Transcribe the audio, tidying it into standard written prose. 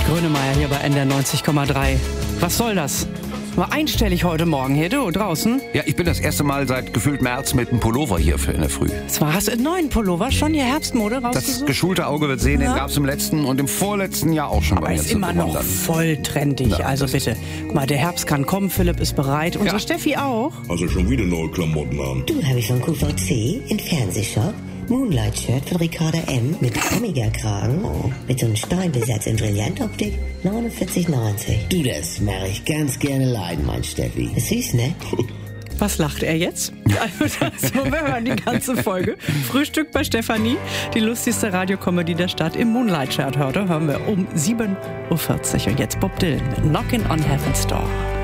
Grönemeyer hier bei NDR 90,3. Was soll das? War einstellig heute Morgen hier, du, draußen. Ja, ich bin das erste Mal seit gefühlt März mit einem Pullover hier in der Früh. Zwar hast du einen neuen Pullover, schon hier Herbstmode rausgesucht? Das geschulte Auge wird sehen, den gab es im letzten und im vorletzten Jahr auch schon. Aber ist immer noch voll trendig, also bitte. Guck mal, der Herbst kann kommen, Philipp ist bereit. Unsere Steffi auch. Also schon wieder neue Klamotten an. Du, habe ich von QVC in Fernsehshop. Moonlight-Shirt von Ricarda M. mit Omega-Kragen. Mit so einem Steinbesatz in Brillantoptik. 49,90. Du, das mache ich ganz gerne leiden, mein Steffi. Ist süß, ne? Was lacht er jetzt? Also, wir hören die ganze Folge. Frühstück bei Stefanie, die lustigste Radiokomödie der Stadt im Moonlight-Shirt. Heute hören wir um 7.40 Uhr. Und jetzt Bob Dylan mit Knockin' on Heaven's Door.